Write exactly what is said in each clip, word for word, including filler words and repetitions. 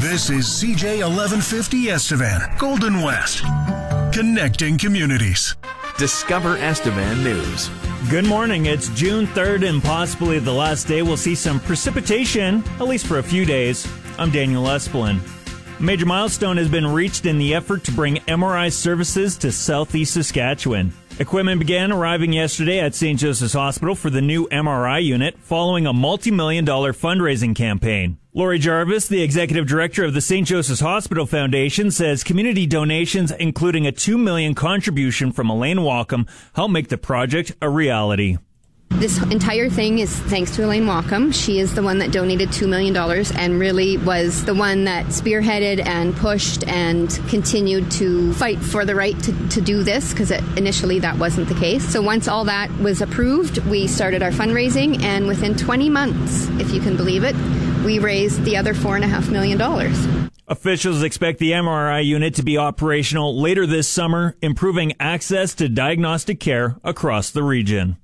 This is C J eleven fifty Estevan, Golden West, connecting communities. Discover Estevan News. Good morning. It's June third and possibly the last day we'll see some precipitation, at least for a few days. I'm Daniel Esplin. A major milestone has been reached in the effort to bring M R I services to southeast Saskatchewan. Equipment began arriving yesterday at Saint Joseph's Hospital for the new M R I unit following a multi-million dollar fundraising campaign. Lori Jarvis, the executive director of the Saint Joseph's Hospital Foundation, says community donations, including a two million dollars contribution from Elaine Wacom, help make the project a reality. This entire thing is thanks to Elaine Wacom. She is the one that donated two million dollars and really was the one that spearheaded and pushed and continued to fight for the right to, to do this, because initially that wasn't the case. So once all that was approved, we started our fundraising, and within twenty months, if you can believe it, we raised the other four point five million dollars. Officials expect the M R I unit to be operational later this summer, improving access to diagnostic care across the region.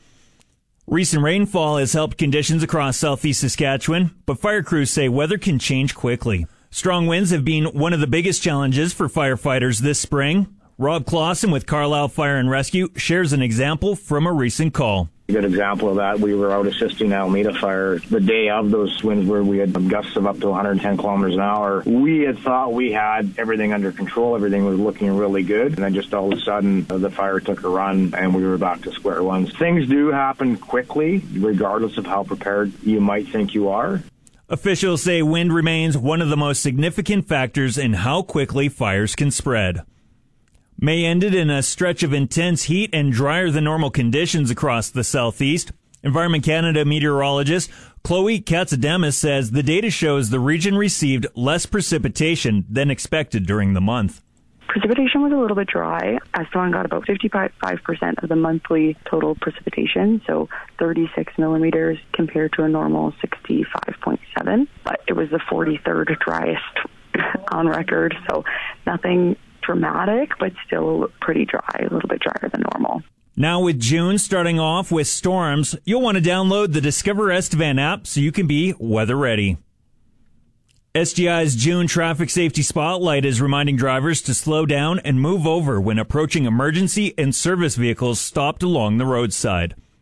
Recent rainfall has helped conditions across southeast Saskatchewan, but fire crews say weather can change quickly. Strong winds have been one of the biggest challenges for firefighters this spring. Rob Clausen with Carlisle Fire and Rescue shares an example from a recent call. A good example of that, we were out assisting Alameda Fire the day of those winds where we had gusts of up to one hundred ten kilometers an hour. We had thought we had everything under control. Everything was looking really good. And then just all of a sudden, the fire took a run and we were back to square one. Things do happen quickly, regardless of how prepared you might think you are. Officials say wind remains one of the most significant factors in how quickly fires can spread. May ended in a stretch of intense heat and drier than normal conditions across the southeast. Environment Canada meteorologist Chloe Katsademis says the data shows the region received less precipitation than expected during the month. Precipitation was a little bit dry. Estevan got about fifty-five percent of the monthly total precipitation, so thirty-six millimeters compared to a normal sixty-five point seven. But it was the forty-third driest on record, so nothing dramatic, but still pretty dry, a little bit drier than normal. Now with June starting off with storms, you'll want to download the Discover Estevan app so you can be weather ready. S G I's June Traffic Safety Spotlight is reminding drivers to slow down and move over when approaching emergency and service vehicles stopped along the roadside.